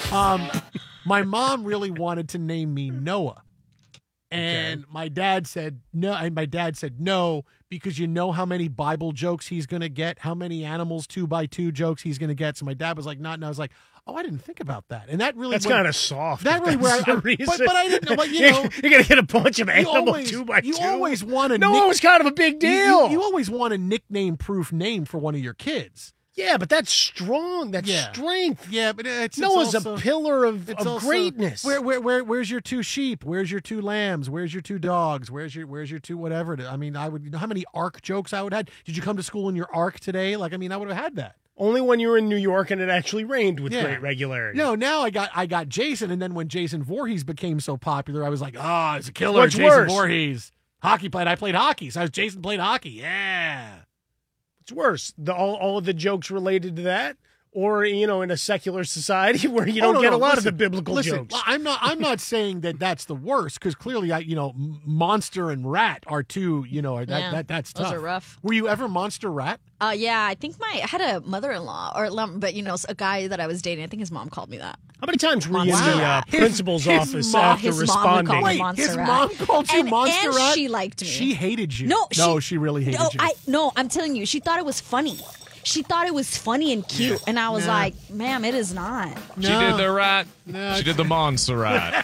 My mom really wanted to name me Noah. And my dad said no. And my dad said no, because you know how many Bible jokes he's going to get, how many animals 2x2 jokes he's going to get. So my dad was like, not. And I was like, oh, I didn't think about that. And that really that's kind of soft. That really where but I didn't know. But you know, you're going to get a bunch of animal 2x2. You always want to. No, it was kind of a big deal. You always want a nickname-proof name for one of your kids. Yeah, but that's strong. That's strength. Yeah, but it's Noah's also, a pillar of greatness. Where's your 2 sheep? Where's your 2 lambs? Where's your 2 dogs? Where's your 2 whatever? I mean, you know how many ark jokes I would have had? Did you come to school in your ark today? Like, I mean, I would have had that. Only when you were in New York and it actually rained with great regularity. No, now I got Jason, and then when Jason Voorhees became so popular, I was like, it's a killer. What's Jason worse? Voorhees. I played hockey, so Jason played hockey. Yeah. What's worse, all of the jokes related to that, or in a secular society where you don't get a lot of the biblical jokes? I'm not saying that that's the worst, because clearly, monster and rat are 2. That's tough. Those are rough. Were you ever monster rat? Yeah, I think I had a mother-in-law, but a guy that I was dating. I think his mom called me that. How many times were you in the principal's office after responding? His mom called you monster rat? And she liked me. She hated you. No, she really hated you. I'm telling you, she thought it was funny. She thought it was funny and cute, and I was like, ma'am, it is not. She did the rat. She did the monster rat.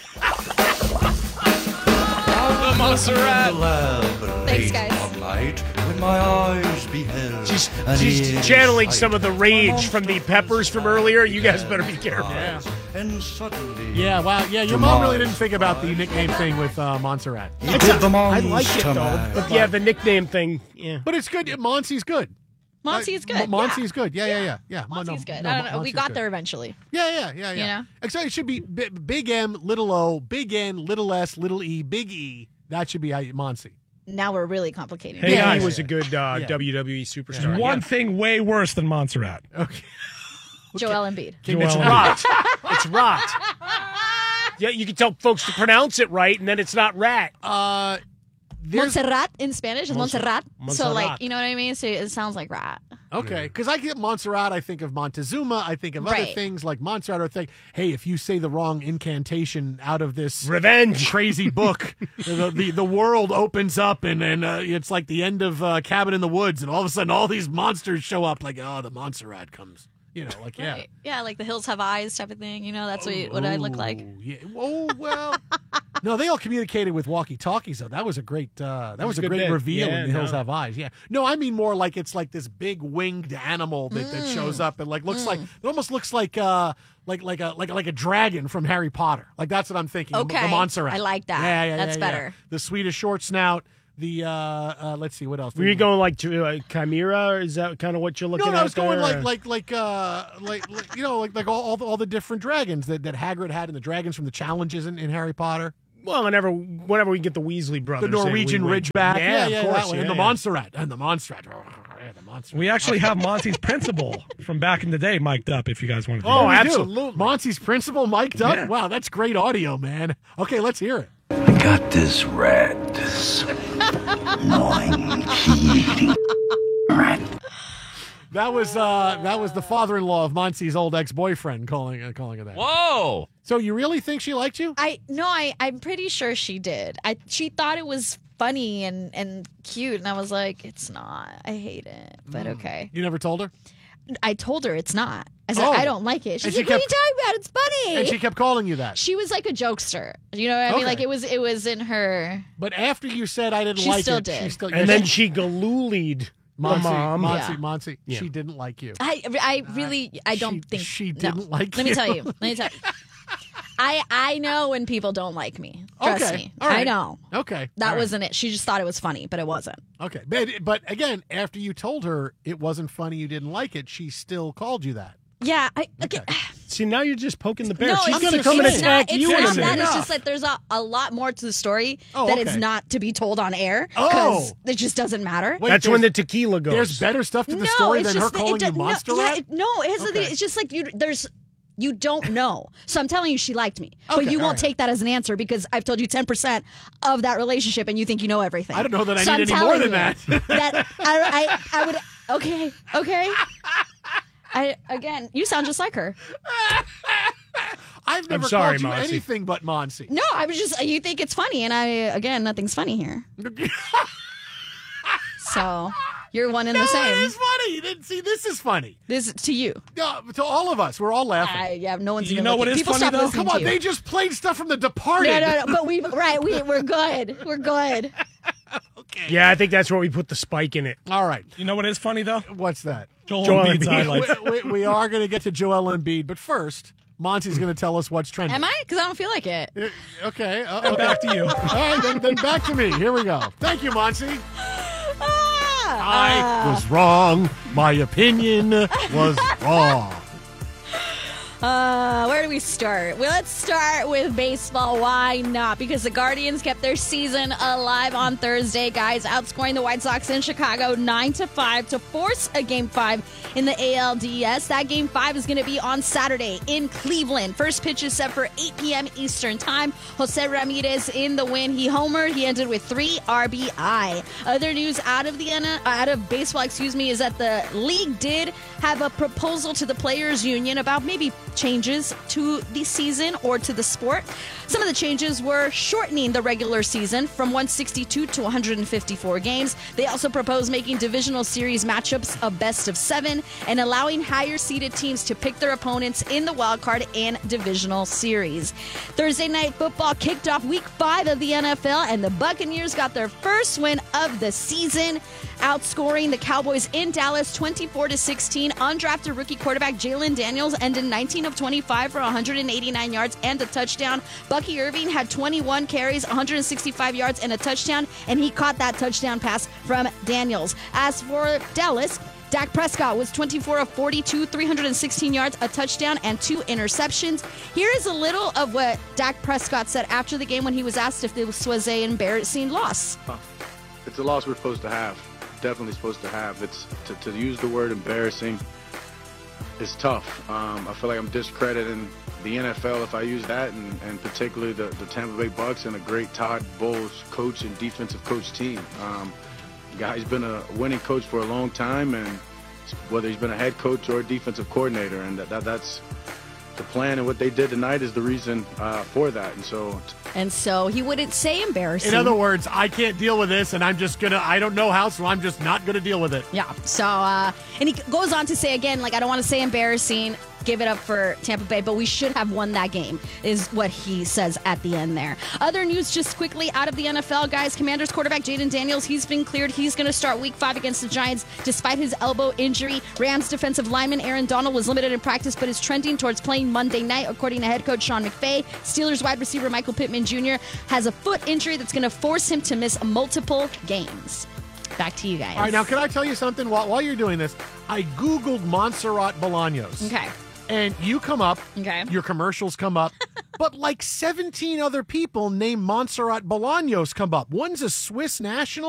The monster rat. Thanks, guys. When my eyes beheld She's channeling some of the rage from the Peppers from earlier. You guys better be careful. and suddenly wow. Yeah, your mom really didn't think about the nickname thing with Montserrat. I like it, though. But the nickname thing, But it's good. Monty's good. Monty's good. Monty's good. Yeah. Monty's good. I don't know. We got there eventually. Yeah. You know? Except it should be big M, little O, big N, little S, little E, big E. That should be Monty. Now we're really complicating. Hey, he was a good WWE superstar. One thing way worse than Montserrat. Okay. Joel Embiid. It's rot. It's rot. Yeah, you can tell folks to pronounce it right, and then it's not rat. Montserrat in Spanish is Montserrat. Montserrat. So, you know what I mean? So it sounds like rat. Okay, because I get Montserrat, I think of Montezuma, I think of other things like Montserrat, or think, hey, if you say the wrong incantation out of this revenge crazy book, the world opens up and it's like the end of Cabin in the Woods, and all of a sudden all these monsters show up, like, the Montserrat comes. Right. Yeah, like the hills have eyes type of thing. That's what I look like. Yeah. Oh, well. No, they all communicated with walkie-talkies, though. That was a great great reveal in The Hills Have Eyes. Yeah. No, I mean more like it's like this big winged animal that shows up and looks like, it almost looks like a dragon from Harry Potter. Like, that's what I'm thinking. Okay. The Montserrat. I like that. Yeah. That's better. The Swedish short snout. The let's see what else. Were you going like to Chimera? Or is that kind of what you're looking at? No, I was going like all the different dragons that Hagrid had, and the dragons from the challenges in Harry Potter. Well, whenever we get the Weasley brothers, the Norwegian Ridgeback, of course, and the Montserrat, We actually have Monty's principal from back in the day mic'd up. If you guys want to. Oh, absolutely. Monty's principal mic'd up. Yeah. Wow, that's great audio, man. Okay, let's hear it. I got this rat, this annoying, key-eating rat. That was the father-in-law of Monty's old ex-boyfriend calling it that. Whoa! So you really think she liked you? I'm pretty sure she did. She thought it was funny and cute, and I was like, it's not. I hate it, but okay. You never told her? I told her it's not. I said, I don't like it. She's like, what are you talking about? It's funny. And she kept calling you that. She was like a jokester. You know what I mean? Like it was in her. But after you said I didn't she like still it, did. she still and then she galoolied Monty. Yeah. She didn't like you. I don't think she didn't like you. Let me tell you. I know when people don't like me. Trust me. All right. I know. Okay. That wasn't it. She just thought it was funny, but it wasn't. Okay. But again, after you told her it wasn't funny, you didn't like it, she still called you that. Yeah. See, now you're just poking the bear. No, she's going to come and attack you in a minute. It's just that there's a lot more to the story that is not to be told on air because it just doesn't matter. Wait, that's when the tequila goes. There's better stuff to the story than her calling you monster rat? It's just like you don't know. So I'm telling you she liked me. But you won't take that as an answer because I've told you 10% of that relationship and you think you know everything. I don't know that I need any more than that. I would, okay. Again, you sound just like her. I've never sorry, called you Monty. anything but Monty. No, I was just, you think it's funny. And nothing's funny here. So you're one and the same. It is funny. You didn't see. This is funny. This to you. No, to all of us. We're all laughing. Yeah, no one's You even know what looking. is People funny, stop though? listening Come on, to you. they just played stuff from The Departed. No, but we're good. We're good. Okay. Yeah, I think that's where we put the spike in it. All right. You know what is funny, though? What's that? Joel Embiid. Embiid's highlights. We are going to get to Joel Embiid, but first, Monty's going to tell us what's trending. Am I? Because I don't feel like it. Okay. And back to you. All right, then back to me. Here we go. Thank you, Monty. I was wrong. My opinion was wrong. Where do we start? Well, let's start with baseball. Why not? Because the Guardians kept their season alive on Thursday, guys, outscoring the White Sox in Chicago 9-5 to force a Game 5 in the ALDS. That Game 5 is going to be on Saturday in Cleveland. First pitch is set for 8 p.m. Eastern Time. Jose Ramirez in the win. He homered. He ended with 3 RBI. Other news out of baseball, is that the league did have a proposal to the Players Union about maybe changes to the season or to the sport. Some of the changes were shortening the regular season from 162 to 154 games. They also proposed making divisional series matchups a best of 7 and allowing higher seeded teams to pick their opponents in the wild card and divisional series. Thursday night football kicked off week 5 of the NFL, and the Buccaneers got their first win of the season, outscoring the Cowboys in Dallas 24-16. Undrafted rookie quarterback Jalen Daniels ended 19 of 25 for 189 yards and a touchdown. Bucky Irving had 21 carries, 165 yards and a touchdown, and he caught that touchdown pass from Daniels. As for Dallas, Dak Prescott was 24 of 42, 316 yards, a touchdown, and 2 interceptions. Here is a little of what Dak Prescott said after the game when he was asked if this was an embarrassing loss. It's a loss we're supposed to have. Definitely supposed to have. It's to use the word embarrassing is tough. I feel like I'm discrediting the NFL if I use that, and particularly the Tampa Bay Bucks and a great Todd Bowles coach and defensive coach team. The guy's been a winning coach for a long time, and whether he's been a head coach or a defensive coordinator, and that's the plan, and what they did tonight is the reason for that. And so he wouldn't say embarrassing. In other words, I can't deal with this, and I don't know how, so I'm just not going to deal with it. Yeah. So, and he goes on to say again, I don't want to say embarrassing, give it up for Tampa Bay, but we should have won that game, is what he says at the end there. Other news just quickly out of the NFL, guys. Commanders quarterback Jaden Daniels, he's been cleared. He's going to start week 5 against the Giants despite his elbow injury. Rams defensive lineman Aaron Donald was limited in practice, but is trending towards playing Monday night, according to head coach Sean McVay. Steelers wide receiver Michael Pittman Jr. has a foot injury that's going to force him to miss multiple games. Back to you guys. All right, now, can I tell you something? While you're doing this, I Googled Montserrat Bolaños. Okay. And you come up, okay. Your commercials come up, but like 17 other people named Montserrat Bolaños come up. One's a Swiss national.